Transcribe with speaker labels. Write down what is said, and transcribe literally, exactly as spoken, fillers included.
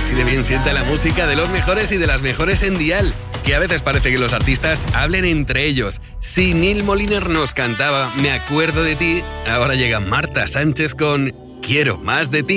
Speaker 1: Así de bien sienta la música de los mejores y de las mejores en Dial, que a veces parece que los artistas hablen entre ellos. Si Neil Moliner nos cantaba Me acuerdo de ti, ahora llega Marta Sánchez con Quiero más de ti.